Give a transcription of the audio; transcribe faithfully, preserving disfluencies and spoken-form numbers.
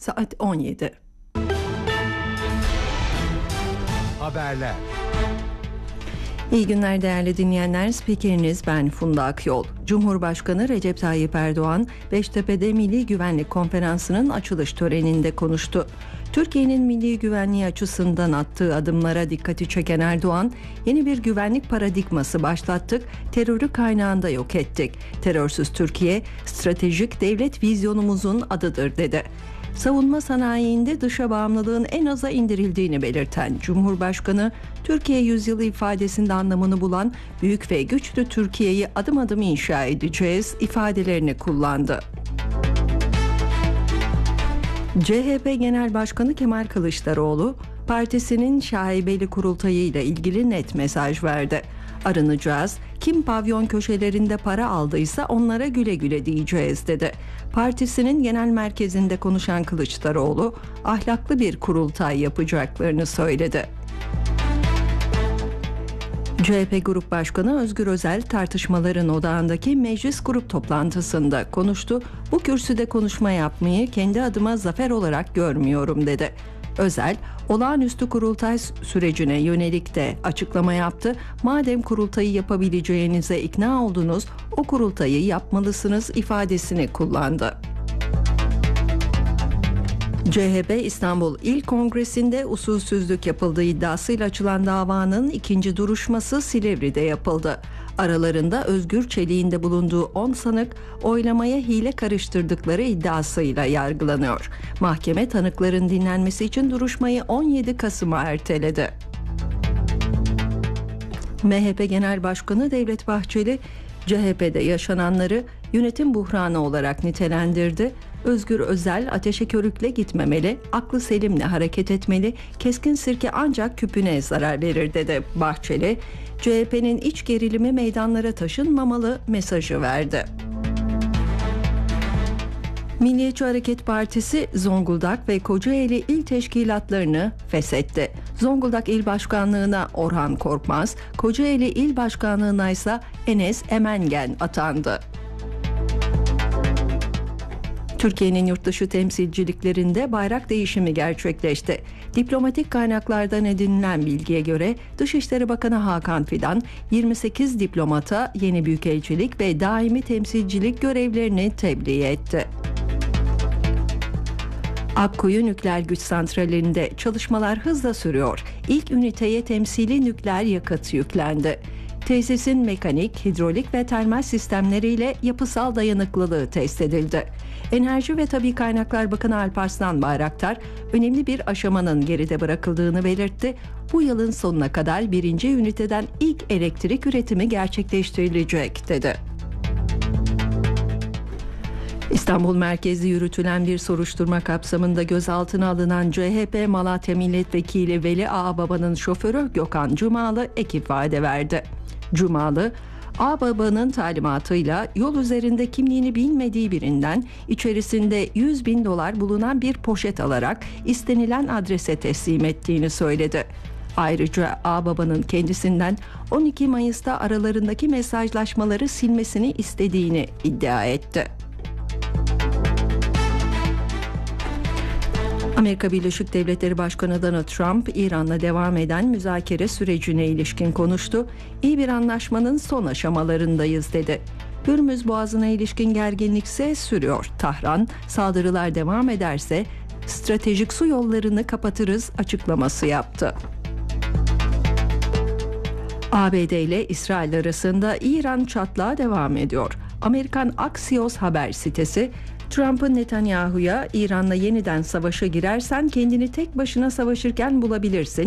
saat on yedi. Haberler. İyi günler değerli dinleyenler. Spikeriniz ben Funda Akyol. Cumhurbaşkanı Recep Tayyip Erdoğan, Beştepe'de Milli Güvenlik Konferansı'nın açılış töreninde konuştu. Türkiye'nin milli güvenliği açısından attığı adımlara dikkati çeken Erdoğan, yeni bir güvenlik paradigması başlattık, terörü kaynağında yok ettik. Terörsüz Türkiye, stratejik devlet vizyonumuzun adıdır dedi. Savunma sanayinde dışa bağımlılığın en aza indirildiğini belirten Cumhurbaşkanı, Türkiye yüzyılı ifadesinde anlamını bulan büyük ve güçlü Türkiye'yi adım adım inşa edeceğiz ifadelerini kullandı. C H P Genel Başkanı Kemal Kılıçdaroğlu, partisinin şaibeli kurultayıyla ilgili net mesaj verdi. Arınacağız, kim pavyon köşelerinde para aldıysa onlara güle güle diyeceğiz dedi. Partisinin genel merkezinde konuşan Kılıçdaroğlu, ahlaklı bir kurultay yapacaklarını söyledi. C H P Grup Başkanı Özgür Özel tartışmaların odağındaki meclis grup toplantısında konuştu. Bu kürsüde konuşma yapmayı kendi adıma zafer olarak görmüyorum dedi. Özel, olağanüstü kurultay sürecine yönelik de açıklama yaptı. Madem kurultayı yapabileceğinize ikna oldunuz, o kurultayı yapmalısınız ifadesini kullandı. C H P İstanbul İl Kongresi'nde usulsüzlük yapıldığı iddiasıyla açılan davanın ikinci duruşması Silivri'de yapıldı. Aralarında Özgür Çelik'in de bulunduğu on sanık oylamaya hile karıştırdıkları iddiasıyla yargılanıyor. Mahkeme tanıkların dinlenmesi için duruşmayı on yedi Kasım'a erteledi. M H P Genel Başkanı Devlet Bahçeli, C H P'de yaşananları yönetim buhranı olarak nitelendirdi. Özgür Özel ateşe körükle gitmemeli, aklı selimle hareket etmeli, keskin sirke ancak küpüne zarar verir dedi. Bahçeli, C H P'nin iç gerilimi meydanlara taşınmamalı mesajı verdi. Milliyetçi Hareket Partisi Zonguldak ve Kocaeli il teşkilatlarını feshetti. Zonguldak İl Başkanlığı'na Orhan Korkmaz, Kocaeli İl Başkanlığı'na ise Enes Emengen atandı. Türkiye'nin yurtdışı temsilciliklerinde bayrak değişimi gerçekleşti. Diplomatik kaynaklardan edinilen bilgiye göre Dışişleri Bakanı Hakan Fidan yirmi sekiz diplomata yeni büyükelçilik ve daimi temsilcilik görevlerini tebliğ etti. Akkuyu Nükleer Güç Santrali'nde çalışmalar hızla sürüyor. İlk üniteye temsili nükleer yakıt yüklendi. Tesisin mekanik, hidrolik ve termal sistemleriyle yapısal dayanıklılığı test edildi. Enerji ve Tabii Kaynaklar Bakanı Alparslan Bayraktar, önemli bir aşamanın geride bırakıldığını belirtti. Bu yılın sonuna kadar birinci üniteden ilk elektrik üretimi gerçekleştirilecek dedi. İstanbul merkezli yürütülen bir soruşturma kapsamında gözaltına alınan C H P Malatya Milletvekili Veli Ağababa'nın şoförü Gökhan Cumalı ek ifade verdi. Cumalı, Ağababa'nın talimatıyla yol üzerinde kimliğini bilmediği birinden içerisinde yüz bin dolar bulunan bir poşet alarak istenilen adrese teslim ettiğini söyledi. Ayrıca Ağababa'nın kendisinden on iki Mayıs'ta aralarındaki mesajlaşmaları silmesini istediğini iddia etti. Amerika Birleşik Devletleri Başkanı Donald Trump, İran'la devam eden müzakere sürecine ilişkin konuştu. İyi bir anlaşmanın son aşamalarındayız dedi. Hürmüz Boğazı'na ilişkin gerginlik ise sürüyor. Tahran, saldırılar devam ederse stratejik su yollarını kapatırız açıklaması yaptı. A B D ile İsrail arasında İran çatlağı devam ediyor. Amerikan Axios haber sitesi, Trump'ın Netanyahu'ya İran'la yeniden savaşa girersen kendini tek başına savaşırken bulabilirsin,